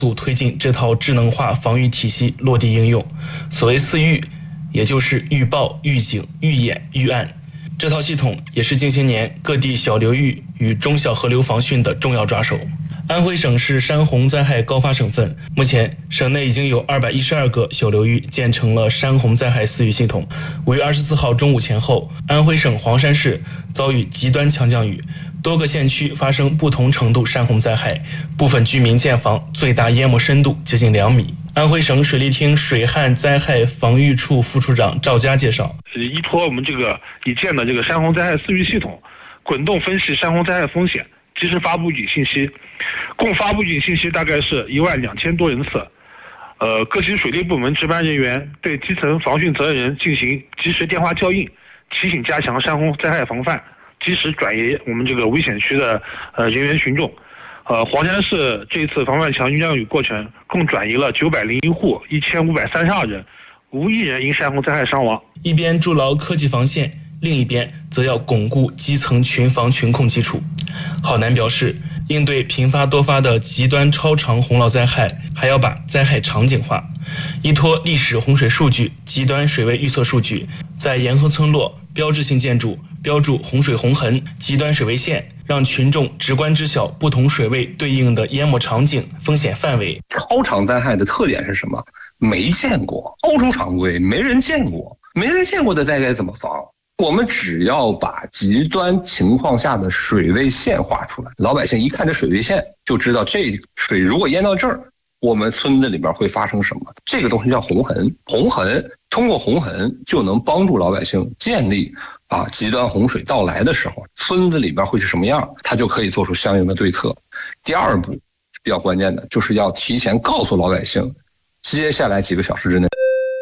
速推进这套智能化防御体系落地应用。所谓4预，也就是预报、预警、预演、预案。这套系统也是近些年各地小流域与中小河流防汛的重要抓手。安徽省是山洪灾害高发省份，目前省内已经有212个小流域建成了山洪灾害4预系统。5月24号中午前后，安徽省黄山市遭遇极端强降雨，多个县区发生不同程度山洪灾害，部分居民建房最大淹没深度接近2米。安徽省水利厅水旱灾害防御处副处长赵佳介绍， 依托我们已建的山洪灾害4预系统，滚动分析山洪灾害风险，及时发布预警信息，共发布预警信息大概是12000多人次。各级水利部门值班人员对基层防汛责任人进行及时电话校应，提醒加强山洪灾害防范，及时转移我们危险区的人员群众。黄山市这次防范强降雨过程共转移了901户1532人，无一人因山洪灾害伤亡。 一边筑牢科技防线，另一边则要巩固基层群防群控基础。郝楠表示，应对频发多发的极端超长洪涝灾害，还要把灾害场景化，依托历史洪水数据、极端水位预测数据，在沿河村落、标志性建筑标注洪水洪痕、极端水位线，让群众直观知晓不同水位对应的淹没场景、风险范围。 超长灾害的特点是什么？没见过，超出常规，没人见过，没人见过的灾该怎么防？我们只要把极端情况下的水位线画出来，老百姓一看这水位线就知道这水如果淹到这儿，我们村子里边会发生什么。这个东西叫洪痕，通过洪痕就能帮助老百姓建立极端洪水到来的时候村子里边会是什么样，他就可以做出相应的对策。第二步比较关键的就是要提前告诉老百姓，接下来几个小时之内。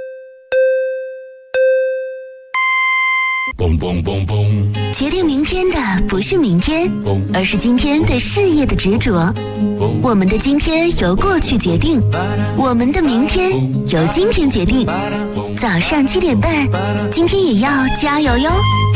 嘣嘣嘣嘣！ 决定明天的不是明天，而是今天对事业的执着。我们的今天由过去决定，我们的明天由今天决定。早上7点半，今天也要加油哟！